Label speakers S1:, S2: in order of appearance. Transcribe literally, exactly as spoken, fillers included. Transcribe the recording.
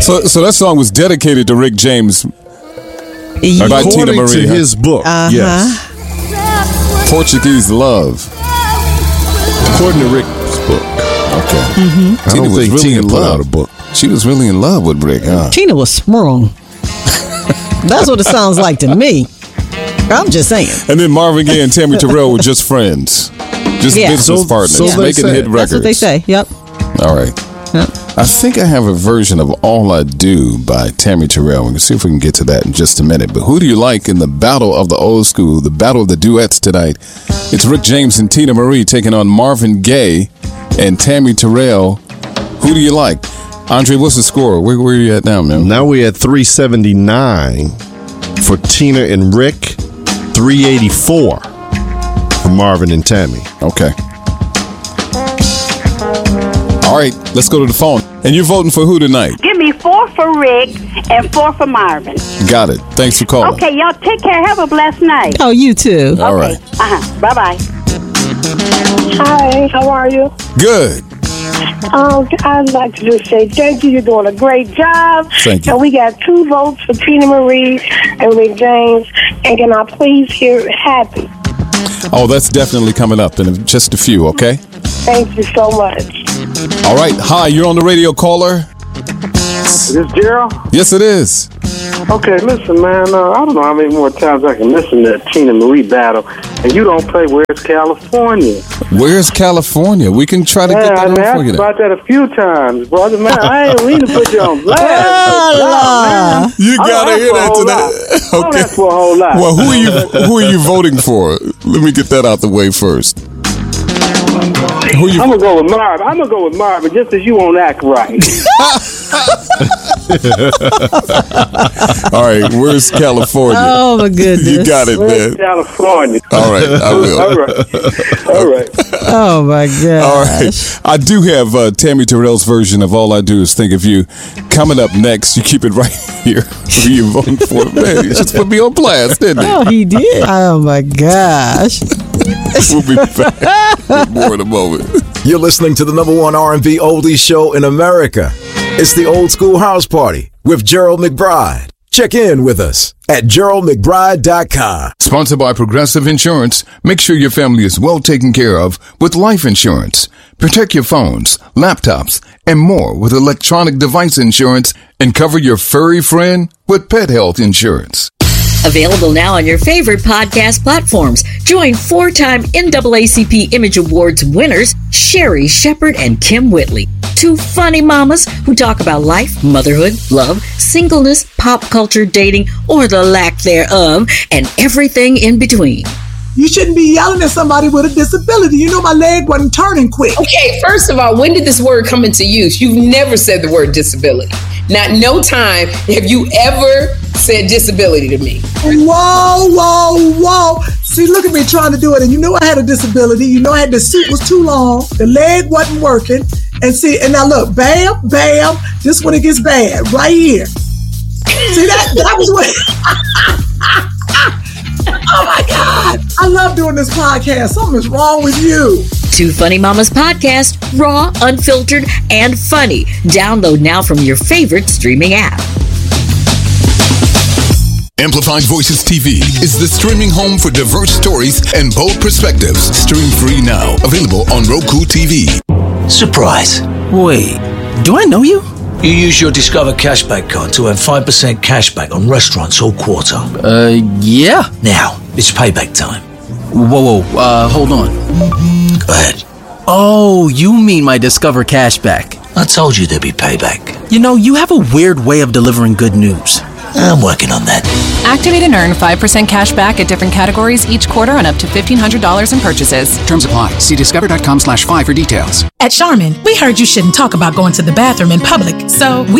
S1: So, so that song was dedicated to Rick James
S2: Yeah.
S1: by Tina
S3: According
S1: Marie.
S3: to
S1: huh?
S3: his book,
S2: Uh-huh.
S3: yes.
S1: Portuguese Love.
S3: According to Rick's book.
S1: Okay.
S2: Mm-hmm.
S3: I
S1: Tina
S3: don't
S1: was
S3: think
S1: really
S3: Tina
S1: in
S3: put
S1: love.
S3: out a book.
S1: She was really in love with Rick, huh?
S2: Tina was sprung. That's what it sounds like to me. I'm just saying.
S1: And then Marvin Gaye and Tammy Terrell were just friends. Just
S2: Yeah.
S1: business
S3: So-
S1: partners.
S3: so they
S1: making
S3: say.
S1: hit records.
S2: That's what they say. Yep.
S1: All right.
S2: Yep.
S1: I think I have a version of All I Do by Tammy Terrell. We can see if we can get to that in just a minute. But who do you like in the battle of the old school, the battle of the duets tonight? It's Rick James and Tina Marie taking on Marvin Gaye and Tammy Terrell. Who do you like? Andre, what's the score? Where, where are you at now, man?
S3: Now we at three seventy-nine for Tina and Rick, three eighty-four for Marvin and Tammy.
S1: Okay. All right, let's go to the phone. And you're voting for who tonight?
S4: Give me four for Rick and four for Marvin.
S1: Got it. Thanks for calling.
S4: Okay, y'all take care. Have a blessed night.
S2: Oh, you too.
S1: All right.
S4: Uh-huh. Bye-bye.
S5: Hi, how are you?
S1: Good.
S5: Um, I'd like to just say thank you. You're doing a great job.
S1: Thank you.
S5: And we got two votes for Tina Marie and Rick James. And can I please hear Happy?
S1: Oh, that's definitely coming up in just a few, okay?
S5: Thank you so much.
S1: All right. Hi, you're on the radio, caller.
S6: Is this Gerald?
S1: Yes, it is.
S6: Okay, listen, man. Uh, I don't know how many more times I can listen to Tina Marie battle, and you don't play Where's California?
S1: Where's California? We can try to
S6: Yeah,
S1: get
S6: I
S1: that on for
S6: asked
S1: you.
S6: about that a few times, brother. Man, I ain't mean to put you on blast.
S2: Allah.
S1: You
S6: I don't
S1: gotta
S6: ask
S1: hear
S6: for a
S1: that
S6: whole
S1: tonight.
S6: lot. I don't ask for a whole lot.
S1: Well, who are you? Who are you voting for? Let me get that out the way first. Who you?
S6: I'm gonna go with Marvin. I'm gonna go with Marvin just as you won't act right.
S1: All right. Where's California?
S2: Oh, my goodness.
S1: You got it,
S6: Where's
S1: man.
S6: California?
S1: All right, I will.
S6: All right. All right.
S2: Oh, my God.
S1: All right. I do have uh, Tammy Terrell's version of All I Do Is Think of You coming up next. You keep it right here. Who you voting for? Man, you just put me on blast, didn't he?
S2: Oh, he did. Oh, my gosh.
S1: We'll be back with more in a moment.
S7: You're listening to the number one R and B oldies show in America. It's the Old School House Party with Gerald McBride. Check in with us at gerald mcbride dot com.
S1: Sponsored by Progressive Insurance. Make sure your family is well taken care of with life insurance. Protect your phones, laptops, and more with electronic device insurance, and cover your furry friend with pet health insurance.
S8: Available now on your favorite podcast platforms. Join four-time N double A C P Image Awards winners Sherry Shepard and Kim Whitley. Two funny mamas who talk about life, motherhood, love, singleness, pop culture, dating, or the lack thereof, and everything in between.
S9: You shouldn't be yelling at somebody with a disability. You know my leg wasn't turning quick.
S10: Okay, first of all, when did this word come into use? You've never said the word disability. Not no time have you ever said disability to me.
S9: Whoa, whoa, whoa. See, look at me trying to do it. And you know I had a disability. You know I had the suit was too long. The leg wasn't working. And see, and now look, bam, bam. This when it gets bad, right here. See, that, that was what... Oh my God! I love doing this podcast. Something is wrong with you.
S8: Two Funny Mamas podcast, raw, unfiltered, and funny. Download now from your favorite streaming app.
S11: Amplified Voices T V is the streaming home for diverse stories and bold perspectives. Stream free now. Available on Roku T V.
S12: Surprise. Wait, do I know you? You use your Discover Cashback card to earn five percent cashback on restaurants all quarter.
S13: Uh, yeah.
S12: Now, it's payback time.
S13: Whoa, whoa, uh, hold on.
S12: Go ahead.
S13: Oh, you mean my Discover Cashback.
S12: I told you there'd be payback.
S13: You know, you have a weird way of delivering good news.
S12: I'm working on that.
S14: Activate and earn five percent cash back at different categories each quarter on up to fifteen hundred dollars in purchases.
S15: Terms apply. See discover.com slash five for details.
S16: At Charmin, we heard you shouldn't talk about going to the bathroom in public, so we